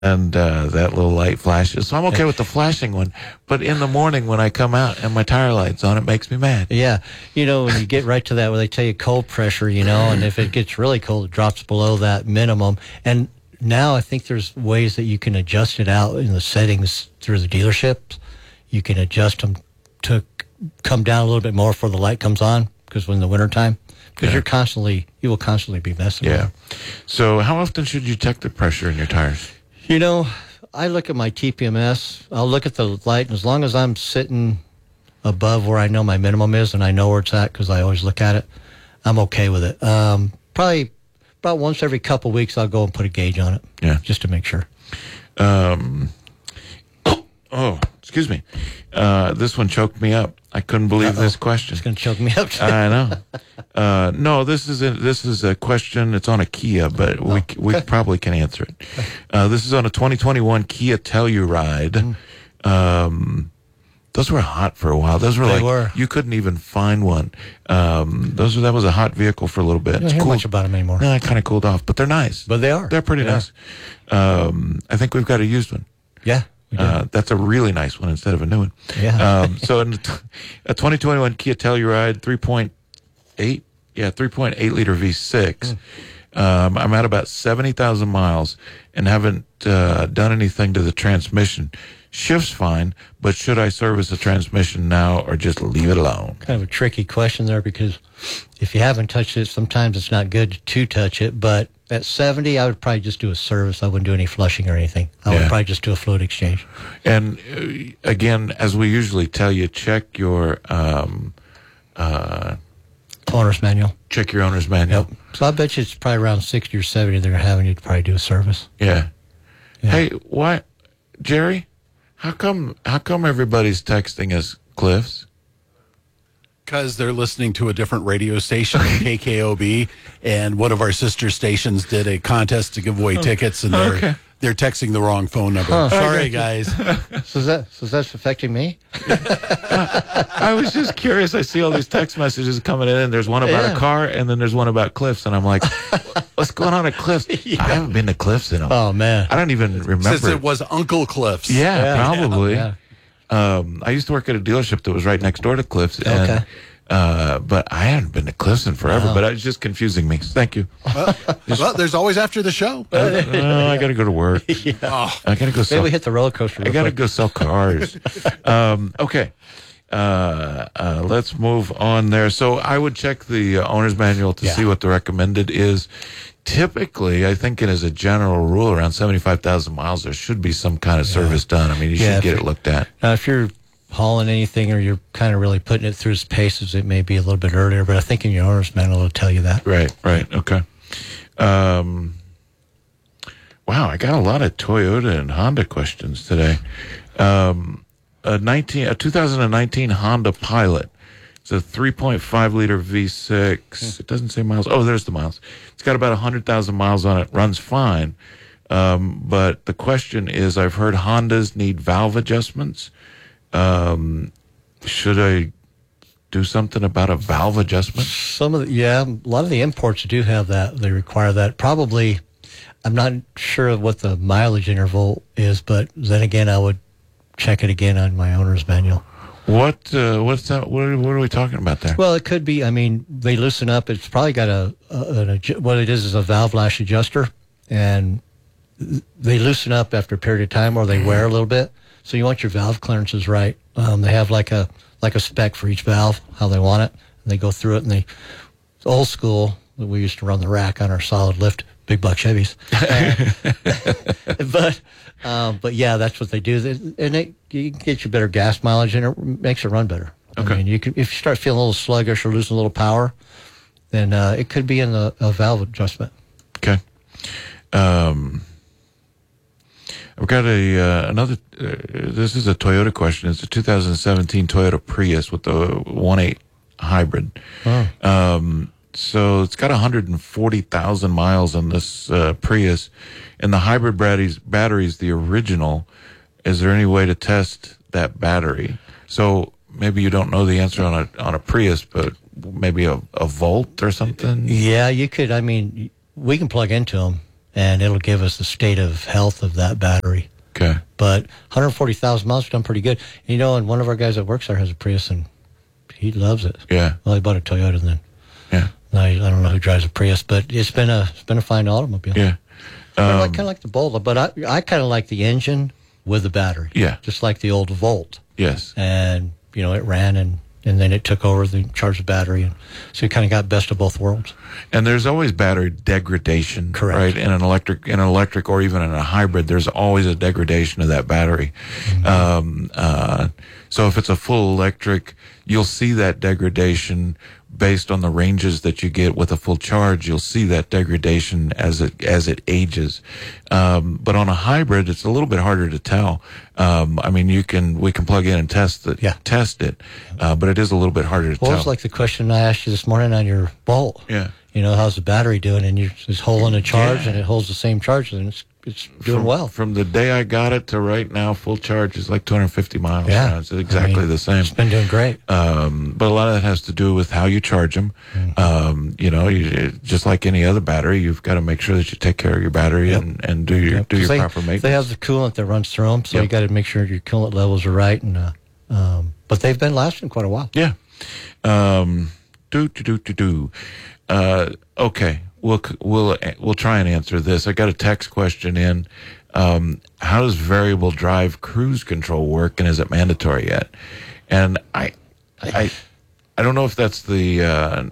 and that little light flashes. So I'm okay with the flashing one. But in the morning when I come out and my tire light's on, it makes me mad. Yeah. When you get right to that where they tell you cold pressure, and if it gets really cold, it drops below that minimum. And now I think there's ways that you can adjust it out in the settings through the dealerships. You can adjust them to come down a little bit more before the light comes on, because when the wintertime, because you will constantly be messing with it. So how often should you check the pressure in your tires? I look at my TPMS. I'll look at the light, and as long as I'm sitting above where I know my minimum is, and I know where it's at because I always look at it, I'm okay with it. Probably about once every couple of weeks, I'll go and put a gauge on it, just to make sure. Excuse me. This one choked me up. I couldn't believe this question. It's going to choke me up too. I know. No, this is a question. It's on a Kia, but we probably can answer it. This is on a 2021 Kia Telluride. Those were hot for a while. Those were you couldn't even find one. That was a hot vehicle for a little bit. I don't hear much about them anymore. No, I kind of cooled off, but they're nice. But they are. They're pretty nice. I think we've got a used one. Yeah. That's a really nice one instead of a new one. Yeah. So in a 2021 Kia Telluride 3.8 liter V6. I'm at about 70,000 miles and haven't done anything to the transmission. Shift's fine, but should I service the transmission now or just leave it alone? Kind of a tricky question there, because if you haven't touched it, sometimes it's not good to touch it, but at 70, I would probably just do a service. I wouldn't do any flushing or anything. I would probably just do a fluid exchange. And again, as we usually tell you, check your owner's manual. Check your owner's manual. Yep. So I bet you it's probably around 60 or 70 they're having you to probably do a service. Yeah. Hey, why, Jerry? How come everybody's texting us Cliffs? Because they're listening to a different radio station, KKOB, and one of our sister stations did a contest to give away tickets, and they're texting the wrong phone number. Sorry, guys. So that's affecting me? I was just curious. I see all these text messages coming in, and there's one about a car, and then there's one about Cliffs, and I'm like, what's going on at Cliffs? I haven't been to Cliffs in Oh, man. I don't even remember. Since it was Uncle Cliffs. Yeah, probably. Yeah. I used to work at a dealship that was right next door to Cliffs, and but I hadn't been to Cliffs in forever. But it was just confusing me. Thank you. Well, there's always after the show. I got to go to work. I got to go. Maybe we hit the roller coaster. I got to go sell cars. Okay. Let's move on there. So I would check the owner's manual to see what the recommended is. Typically, I think it is a general rule around 75,000 miles, there should be some kind of service done. I mean, you should get it looked at. Now, if you're hauling anything or you're kind of really putting it through its paces, it may be a little bit earlier, but I think in your owner's manual it'll tell you that. Right. Okay. Wow, I got a lot of Toyota and Honda questions today. A 2019 Honda Pilot. It's a 3.5 liter V6. It doesn't say miles. Oh, there's the miles. It's got about 100,000 miles on it. Runs fine. But the question is, I've heard Hondas need valve adjustments. Should I do something about a valve adjustment? A lot of the imports do have that. They require that. Probably, I'm not sure what the mileage interval is, but then again, I would check it again on my owner's manual. What's that? What are we talking about there? Well, it could be. I mean, they loosen up. It's probably got what it is a valve lash adjuster, and they loosen up after a period of time, or they wear a little bit. So you want your valve clearances right. They have like a spec for each valve, how they want it, and they go through it. And it's old school. We used to run the rack on our solid lift big buck Chevys, but yeah, that's what they do. And you can get you better gas mileage, and it makes it run better. Okay. I mean, if you start feeling a little sluggish or losing a little power, then it could be in a valve adjustment. Okay. I've got another. This is a Toyota question. It's a 2017 Toyota Prius with the 1.8 hybrid. Oh. So it's got 140,000 miles on this Prius, and the hybrid battery's the original. Is there any way to test that battery? So maybe you don't know the answer on a Prius, but maybe a Volt or something. Yeah, you could. I mean, we can plug into them and it'll give us the state of health of that battery. Okay. But 140,000 miles, we've done pretty good. You know, and one of our guys that works there has a Prius, and he loves it. Yeah. Well, he bought a Toyota then. Yeah. I don't know who drives a Prius, but it's been a fine automobile. Yeah. I kind of like the Bolt, but I kind of like the engine with the battery. Yeah. Just like the old Volt. Yes. And, you know, it ran and then it took over the charged the battery. And so you kind of got best of both worlds. And there's always battery degradation, Correct. right? In an electric, or even in a hybrid, there's always a degradation of that battery. Mm-hmm. So if it's a full electric, you'll see that degradation based on the ranges that you get with a full charge. You'll see that degradation as it ages. But on a hybrid, it's a little bit harder to tell. I mean, we can plug in and test it, but it is a little bit harder to tell. Well, it's like the question I asked you this morning on your Bolt. Yeah. You know, how's the battery doing? And it's holding a charge, and it holds the same charge, and it's doing well. From the day I got it to right now, full charge is like 250 miles. Yeah. It's exactly the same. It's been doing great. But a lot of that has to do with how you charge them. Mm-hmm. You know, just like any other battery, you've got to make sure that you take care of your battery and do your proper maintenance. They have the coolant that runs through them, so you got to make sure your coolant levels are right. And but they've been lasting quite a while. Yeah. Okay. We'll try and answer this. I got a text question in. How does variable drive cruise control work, and is it mandatory yet? And I don't know if that's the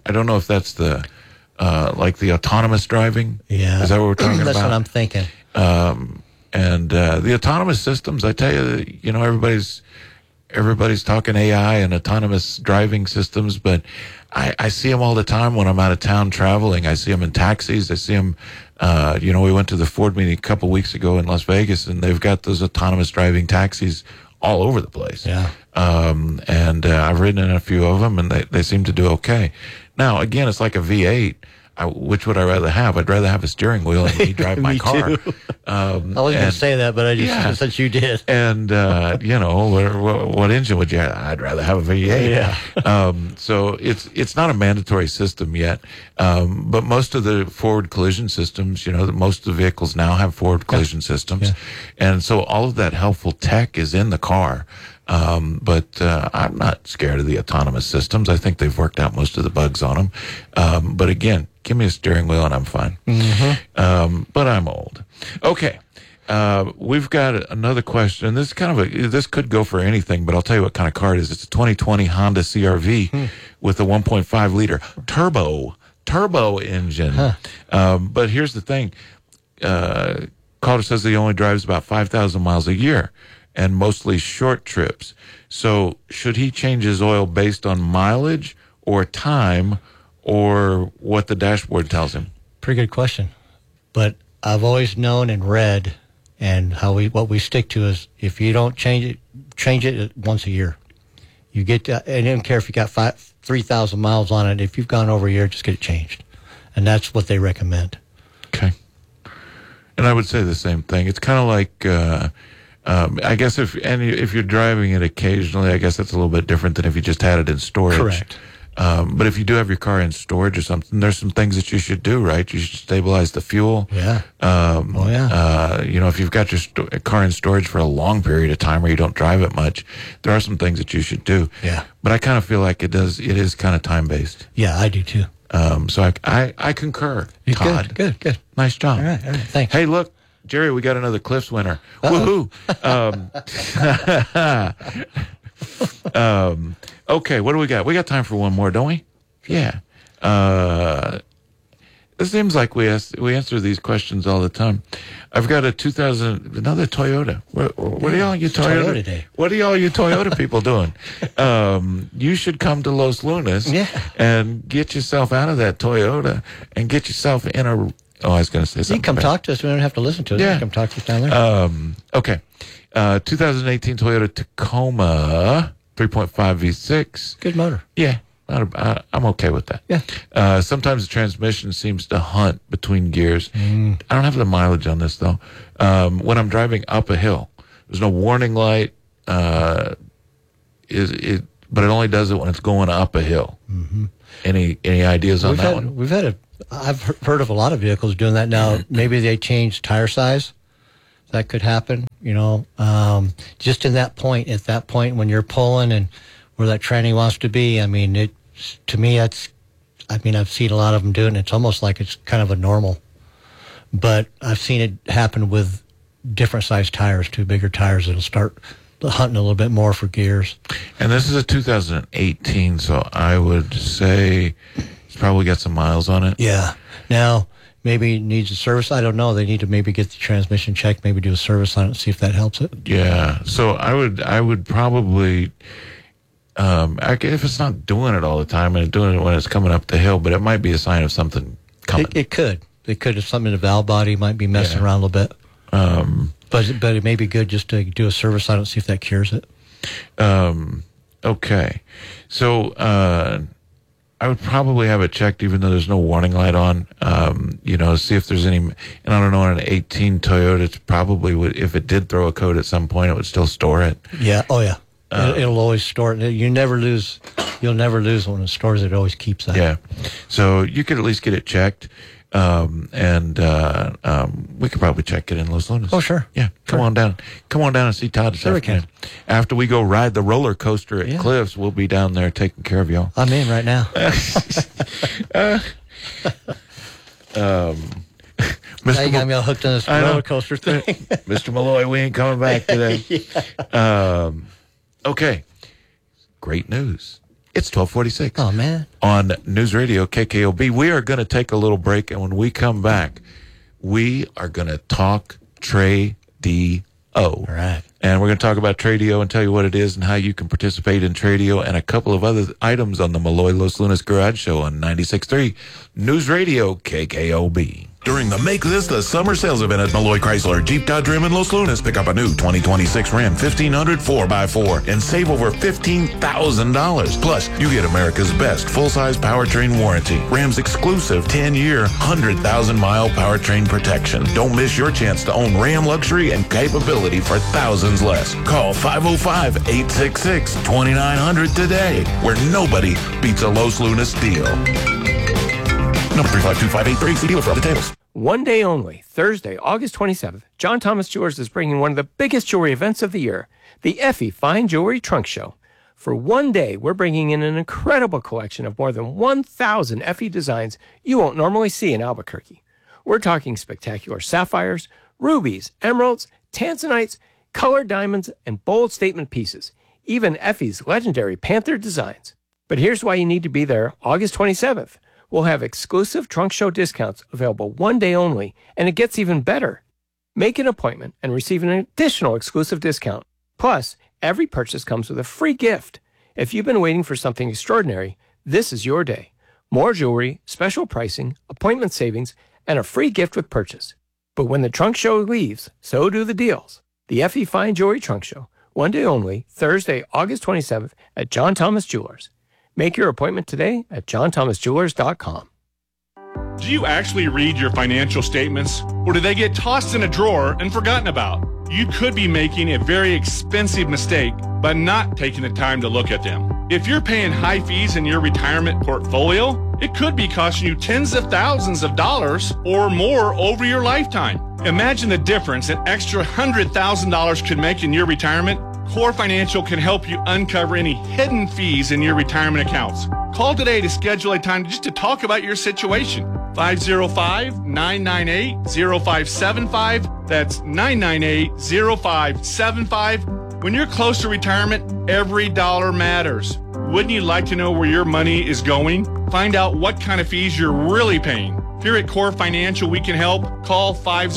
like the autonomous driving. Yeah, is that what we're talking That's about? What I'm thinking. And the autonomous systems, I tell you, you know, everybody's talking AI and autonomous driving systems, but I see them all the time when I'm out of town traveling. I see them in taxis. I see them, you know, we went to the Ford meeting a couple weeks ago in Las Vegas, and they've got those autonomous driving taxis all over the place. Yeah. And I've ridden in a few of them, and they seem to do okay. Now, again, it's like a V8. Which would I rather have? I'd rather have a steering wheel and me drive my car. I wasn't going to say that, but I just since you did. And you know, what engine would you have? I'd rather have a V8. Yeah. So it's not a mandatory system yet, but most of the forward collision systems, you know, most of the vehicles now have forward collision systems, and so all of that helpful tech is in the car. But I'm not scared of the autonomous systems. I think they've worked out most of the bugs on them. But again, give me a steering wheel and I'm fine. Mm-hmm. But I'm old. Okay. We've got another question. This is this could go for anything, but I'll tell you what kind of car it is. It's a 2020 Honda CR-V with a 1.5 liter turbo engine. But here's the thing. Calder says he only drives about 5,000 miles a year, and mostly short trips. So should he change his oil based on mileage or time or what the dashboard tells him? Pretty good question. But I've always known and read, and what we stick to is if you don't change it once a year. You get and I don't care if you got 3,000 miles on it. If you've gone over a year, just get it changed. And that's what they recommend. Okay. And I would say the same thing. It's kind of like... I guess if you're driving it occasionally, I guess that's a little bit different than if you just had it in storage. Correct. But if you do have your car in storage or something, there's some things that you should do, right? You should stabilize the fuel. Yeah. You know, if you've got your car in storage for a long period of time or you don't drive it much, there are some things that you should do. Yeah. But I kind of feel like it is kind of time based. Yeah, I do too. So I concur. Todd. Good. Nice job. All right. Thanks. Hey, look. Jerry, we got another Cliffs winner. Woohoo! Okay, what do we got? We got time for one more, don't we? Yeah. It seems like we answer these questions all the time. I've got another Toyota. What are all you Toyota Day. What are all you Toyota people doing? You should come to Los Lunas and get yourself out of that Toyota and get yourself in a. Oh, I was going to say something. You can come talk to us. We don't have to listen to us. Yeah. You can come talk to us down there. Okay. 2018 Toyota Tacoma 3.5 V6. Good motor. Yeah. I'm okay with that. Yeah. Sometimes the transmission seems to hunt between gears. I don't have the mileage on this, though. When I'm driving up a hill, there's no warning light. But it only does it when it's going up a hill. Mm-hmm. Any ideas on that one? We've had I've heard of a lot of vehicles doing that now. Maybe they change tire size. That could happen, just at that point when you're pulling and where that tranny wants to be. I mean, to me, I've seen a lot of them doing it. It's almost like it's kind of a normal. But I've seen it happen with different size tires, too, bigger tires. It'll start hunting a little bit more for gears. And this is a 2018, so I would say it's probably got some miles on it. Yeah. Now, maybe it needs a service. I don't know. They need to maybe get the transmission checked, maybe do a service on it and see if that helps it. Yeah. So I would probably, if it's not doing it all the time and doing it when it's coming up the hill, but it might be a sign of something coming. It could. It could have something in the valve body might be messing around a little bit. But it may be good just to do a service on it and see if that cures it. Okay. So I would probably have it checked even though there's no warning light on, see if there's any, and I don't know, on an 18 Toyota, it's probably would, if it did throw a code at some point, it would still store it. Yeah. Oh, yeah. It'll always store it. You'll never lose when it stores it. It always keeps that. Yeah. So you could at least get it checked. We could probably check it in Los Lunas. Oh, sure. Yeah. Come on down and see Todd this afternoon. After we go ride the roller coaster at Cliffs, we'll be down there taking care of y'all. I'm in right now. Now you got me all hooked on this roller coaster thing. Mr. Malloy, we ain't coming back today. Okay. Great news. It's 12:46. Oh, man. On News Radio KKOB. We are going to take a little break, and when we come back, we are going to talk Tradio. All right. And we're going to talk about Tradio and tell you what it is and how you can participate in Tradio and a couple of other items on the Malloy Los Lunas Garage Show on 96.3 News Radio KKOB. During the Make This the Summer Sales Event at Malloy Chrysler, Jeep, Dodge, Ram, and Los Lunas, pick up a new 2026 Ram 1500 4x4 and save over $15,000. Plus, you get America's best full-size powertrain warranty. Ram's exclusive 10-year, 100,000-mile powertrain protection. Don't miss your chance to own Ram luxury and capability for thousands less. Call 505-866-2900 today, where nobody beats a Los Lunas deal. Number 352-583, see dealer for other details. One day only, Thursday, August 27th, John Thomas Jewelers is bringing one of the biggest jewelry events of the year, the Effie Fine Jewelry Trunk Show. For one day, we're bringing in an incredible collection of more than 1,000 Effie designs you won't normally see in Albuquerque. We're talking spectacular sapphires, rubies, emeralds, tanzanites, colored diamonds, and bold statement pieces, even Effie's legendary Panther designs. But here's why you need to be there August 27th. We'll have exclusive trunk show discounts available one day only, and it gets even better. Make an appointment and receive an additional exclusive discount. Plus, every purchase comes with a free gift. If you've been waiting for something extraordinary, this is your day. More jewelry, special pricing, appointment savings, and a free gift with purchase. But when the trunk show leaves, so do the deals. The Effie Fine Jewelry Trunk Show, one day only, Thursday, August 27th at John Thomas Jewelers. Make your appointment today at johnthomasjewelers.com. Do you actually read your financial statements, or do they get tossed in a drawer and forgotten about? You could be making a very expensive mistake by not taking the time to look at them. If you're paying high fees in your retirement portfolio, it could be costing you tens of thousands of dollars or more over your lifetime. Imagine the difference an extra $100,000 could make in your retirement. Core Financial can help you uncover any hidden fees in your retirement accounts. Call today to schedule a time just to talk about your situation. 505-998-0575. That's 998-0575. When you're close to retirement, every dollar matters. Wouldn't you like to know where your money is going? Find out what kind of fees you're really paying. Here at Core Financial, we can help. Call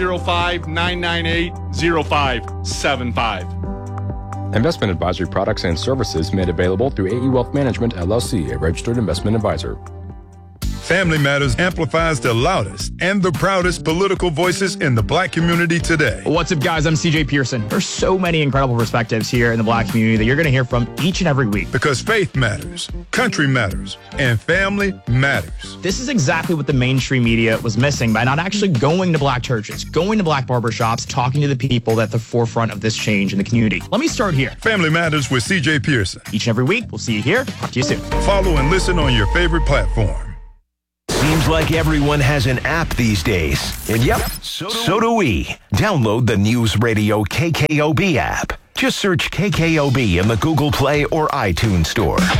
505-998-0575. Investment advisory products and services made available through AE Wealth Management, LLC, a registered investment advisor. Family Matters amplifies the loudest and the proudest political voices in the Black community today. What's up, guys? I'm CJ Pearson. There's so many incredible perspectives here in the Black community that you're going to hear from each and every week. Because faith matters, country matters, and family matters. This is exactly what the mainstream media was missing by not actually going to Black churches, going to Black barbershops, talking to the people at the forefront of this change in the community. Let me start here. Family Matters with CJ Pearson. Each and every week. We'll see you here. Talk to you soon. Follow and listen on your favorite platform. Seems Seems like everyone has an app these days. And yep, so do we. Download the News Radio KKOB app. Just search KKOB in the Google Play or iTunes Store.